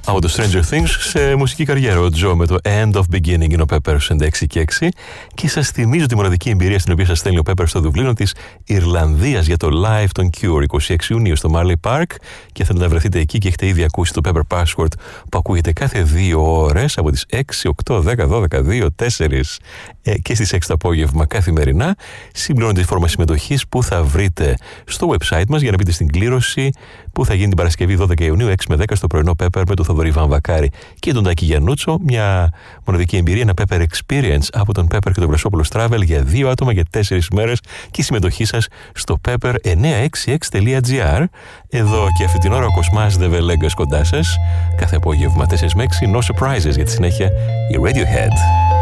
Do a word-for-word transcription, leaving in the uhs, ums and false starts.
από το Stranger Things σε μουσική καριέρα. Ο Τζο με το End of Beginning είναι ο Pepper στους ενενήντα έξι και έξι. Και σας θυμίζω τη μοναδική εμπειρία στην οποία σας στέλνει ο Pepper στο Δουβλίνο της Ιρλανδίας για το live των Cure είκοσι έξι Ιουνίου στο Marley Park. Και θα να βρεθείτε εκεί και έχετε ήδη ακούσει το Pepper Password που ακούγεται κάθε δύο ώρες από τις έξι, οκτώ, δέκα, δώδεκα, δύο, τέσσερα και στις έξι το απόγευμα καθημερινά. Συμπληρώνετε τη φόρμα συμμετοχής που θα βρείτε στο website μας για να μπείτε στην κλήρωση που θα γίνει την Παρασκευή δώδεκα Ιουνίου έξι με δέκα στο πρωινό Pepper με τον Θοδωρή Βαμβακάρη και τον Τάκη Γιαννούτσο. Μια μοναδική εμπειρία, ένα Pepper Experience από τον Pepper και τον Βρεσόπουλο Travel για δύο άτομα για τέσσερις μέρες και η συμμετοχή σας στο pepper εννιακόσια εξήντα έξι τελεία τζι άρ. Εδώ και αυτή την ώρα ο Κοσμάς Δεβελέγκας κοντά σας κάθε απόγευμα τέσσερα με έξι. No surprises, για τη συνέχεια η Radiohead.